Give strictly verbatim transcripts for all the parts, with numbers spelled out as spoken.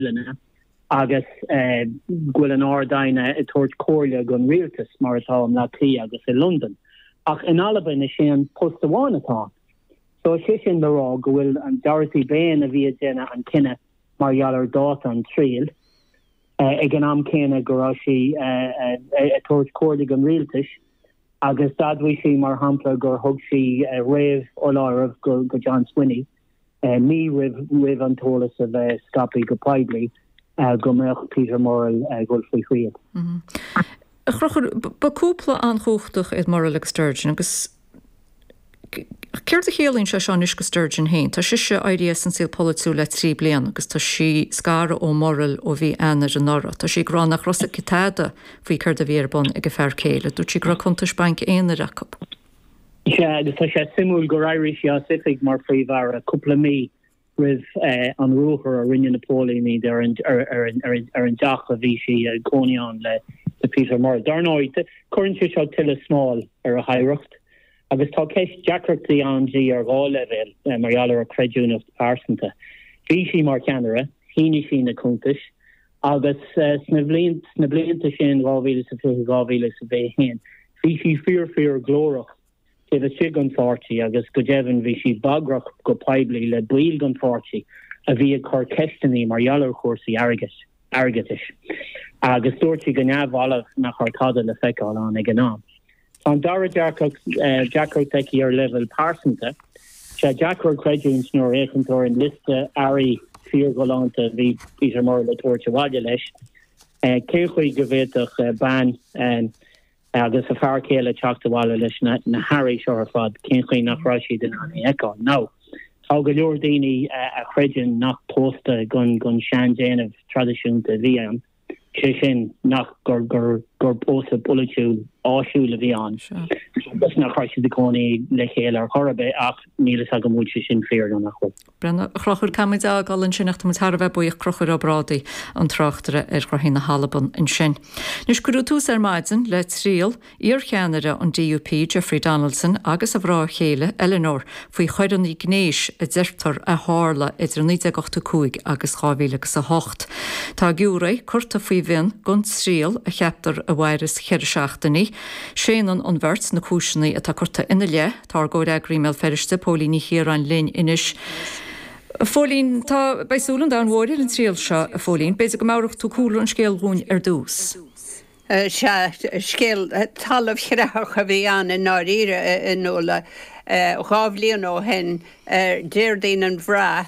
lena agus gwil an ordaine e towards Corlia gun realtas maritime la cli agus in London ach in Alaba na sé an postawana atá so she in the raw gwil an Dorothy Bain a via jenna an kinna marialar dot an trail uh, again am kinna garashi uh, uh, towards Corlia gun realtas agus dad we see mar hampla gur hug she uh, rave olar of go, go John Swinney uh, me with with antolas of uh, Scapi go Pidley uh, go melch Peter Morrell uh, go free free Chrochur ba cúpla an chóchtach id Morrell Sturgeon agus Ceir a chéalainn se seán is go Sturgeon hain tá si se I D S an síl polú le trí blian agus tá si scara ó Morrell ó bhí anar an nora tá si grá nach rosa citáda faoi chuir a bhéarbon ag go fear céile dú si gra contas bank éana racap. Ja, agus tá sé simúil go Irish Pacific mar fríomhhar a cúpla mí rih an ruúchar a rinne Napóleoní ar an ar an deach a bhí si gcóineán le le Peter Morrell. Darnáid chuann si seo tuile smáil ar a haireacht. agus tá ceist Jackirty anjí ar gá level marialar a creún of pásanta. Bhí si mar ceanara, híine sin na cúntais, agus sna blianta sin gáhíle sa fi gáhíle sa bheith hen. Bhí si fear fear glórach te a si gon forti agus go jevan bhí si bagrach go Pidley le buil gon forti a bhí a chur cestaní marialar chósaí airgus airgatish. Agus dúirtí go neamh nach chutáda le feicáil an ag an ná. An dara Jackar teki ar level parsanta, se Jackar creún snor échantor in liste ari fear golanta vi Peter Morrell torcha wadja leis. Céchuí go bhéach ban agus a farcéile teachta leis na Harry seo fad céchuí nach raisi den an eá. No, tá go leor daoine a creún nach posta gun gun seanjéanamh tradiisiúnta bhí an. sé sin nach gur gur gur posta bulletú áisiú le bhí an. Bus nach raisi de cónaí le chéile ar chorbe ach nílas a go múid sin fér an nach chu. Brenna chrochur camid a galan sin nachta tar bheith buíoh crochur ó bradaí an trachtara ar chrohí na Halaban in sin. Nus gurú tús ar maidin le tríal íor cheanara an D U P Jeffrey Donaldson agus a bhrá chéile Eleanor faoi chuiran í gnéis a deirtar a hála idir níide gachta cúig agus cháhílegus a hocht. Tá giúra curta faoi bhíon gun tríal a cheaptar a bhairis cheir seachtaní, séanan an bhirt na cúisinaí atá curta ina le, tá ggóir agrímel feriste pólíní hir an linn inis. Fólín tá beisúlan da an bhórir an tríal seo a fólín, béidir go márach tú cúla an scéalhún ar dús. Se scéal talamh chreach a bhí an in áíre in nóla chábhlíon ó hen déirdaon an bhrá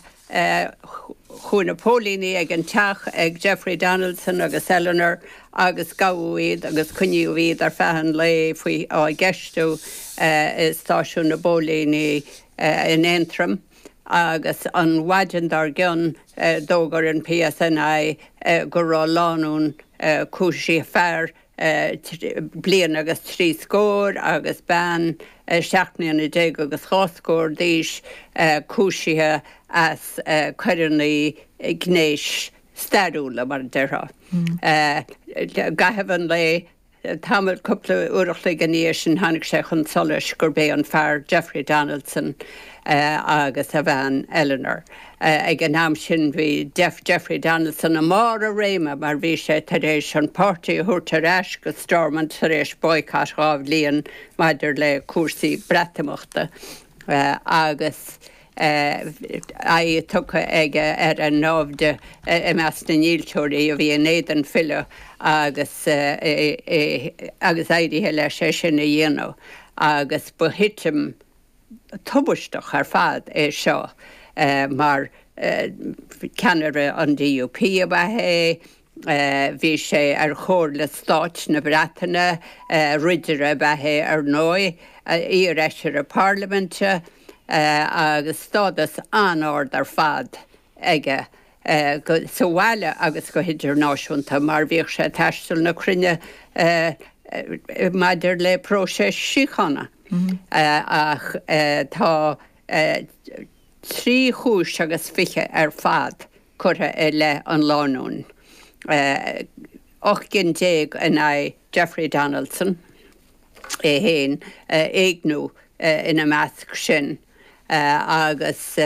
chuúna pólíní ag an teach ag Jeffrey Donaldson agus Eleanor agus gaúid agus cuniuhíd ar fehan le faoi á geistú is stáisiún na bólíní in Antrim. agus an wajan dar gyon uh, dógar an P S N I uh, go rá lánún uh, cúsí fear uh, blian agus trí scór agus ban uh, seachnaíon na déag agus cháscór díos uh, cúsíthe as uh, chuireannaí gnéis staúla mar deirtha. Mm. Uh, Gahabhan le Támad cúpla uachla ganíos sin tháinig sé chun solas gur bé an fear Jeffrey Donaldson uh, agus a bhean Eleanor. Uh, ag an am sin bhí Jeff Jeffrey Donaldson a mar a réime mar bhí sé tar éis an pártaí thuirtar eis go Stormont tar éis boicát gábh líon maidir le cuasaí breatamochta uh, agus Uh, I took ag ar an nábde i meas na nílteoirí a bhí an éiad fille agus uh, e, e, agus éirithe le sé sin na dhéanamh agus bu hitim tubaistach ar fad é seo uh, mar uh, ceanara an D U P a bhé uh, bhí sé ar chóir le stáit na Breataine uh, riidir a bhé ar nói uh, í reisir a Parlamente Uh, agus stádas anord ar fad aige uh, go sohhaile agus go hidir náisiúnta mar bhíoh sé teistil na crunne uh, uh, maidir le próséis síchanna. Mm-hmm. uh, ach uh, tá uh, trí chúis agus fiche ar fad chutha é le an lánún. Uh, och gin déag in é Jeffrey Donaldson é héin uh, éagnú uh, ina measc sin. Uh, agus uh,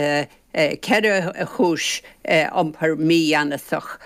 ceire a chúis ampar mí anasach